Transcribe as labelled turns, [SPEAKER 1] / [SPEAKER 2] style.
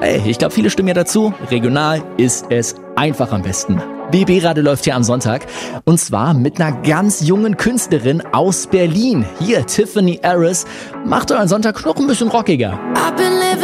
[SPEAKER 1] Hey, ich glaube, viele stimmen ja dazu. Regional ist es einfach am besten. BB-Radio läuft hier am Sonntag. Und zwar mit einer ganz jungen Künstlerin aus Berlin. Hier, Tiffany Harris. Macht euren Sonntag noch ein bisschen rockiger.